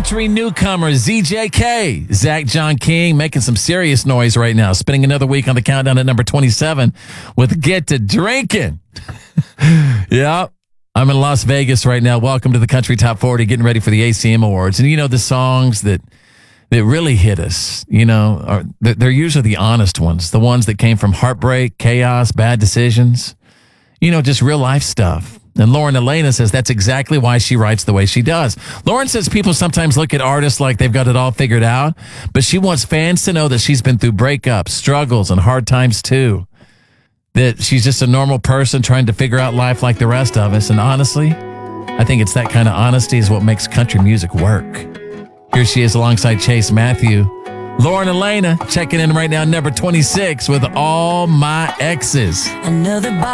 country newcomer, ZJK, Zach John King, making some serious noise right now, spending another week on the countdown at number 27 with Get to Drinking. Yeah, I'm in Las Vegas right now. Welcome to the Country Top 40, getting ready for the ACM Awards. And you know, the songs that really hit us, you know, they're usually the honest ones, the ones that came from heartbreak, chaos, bad decisions, you know, just real life stuff. And Lauren Elena says that's exactly why she writes the way she does. Lauren says people sometimes look at artists like they've got it all figured out, but she wants fans to know that she's been through breakups, struggles, and hard times too. That she's just a normal person trying to figure out life like the rest of us. And honestly, I think it's that kind of honesty is what makes country music work. Here she is alongside Chase Matthew. Lauren Elena checking in right now, number 26 with All My Exes. Another